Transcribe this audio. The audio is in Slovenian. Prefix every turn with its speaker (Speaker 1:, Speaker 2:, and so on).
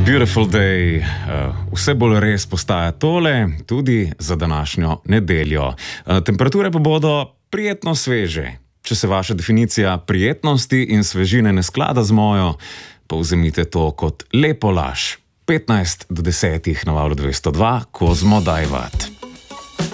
Speaker 1: Beautiful day, vse bolj res postaja tole, tudi za današnjo nedeljo. Temperature pa bodo prijetno sveže. Če se vaša definicija prijetnosti in svežine ne sklada z mojo, pa vzemite to kot lepo laž. 15 do 10 na valu 202, Kozmo Dajvat.